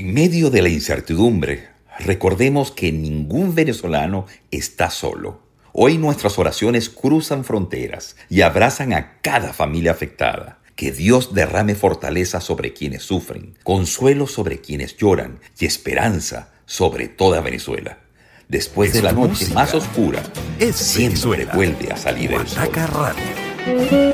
En medio de la incertidumbre, recordemos que ningún venezolano está solo. Hoy nuestras oraciones cruzan fronteras y abrazan a cada familia afectada. Que Dios derrame fortaleza sobre quienes sufren, consuelo sobre quienes lloran y esperanza sobre toda Venezuela. Después de la noche más oscura, Es siempre Venezuela. vuelve a salir el sol. Guataca Radio.